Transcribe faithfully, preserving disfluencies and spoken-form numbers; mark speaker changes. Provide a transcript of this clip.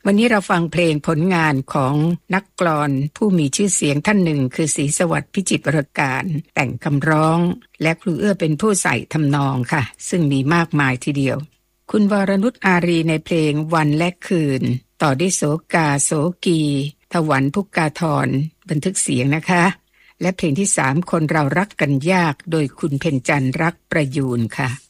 Speaker 1: วันนี้เราฟังเพลงผลงานของนักกลอนผู้มีชื่อเสียงท่านหนึ่งคือศรีสวัสดิ์พิจิตรวรการแต่งคำร้องและครูเอื้อเป็นผู้ใส่ทำนองค่ะซึ่งมีมากมายทีเดียวคุณวรนุชอารีในเพลงวันและคืนต่อด้วยโสกาโสกีถวันพุกกาธรบันทึกเสียงนะคะและเพลงที่สามคนเรารักกันยากโดยคุณเพ็ญจันทร์รักประยูรค่ะ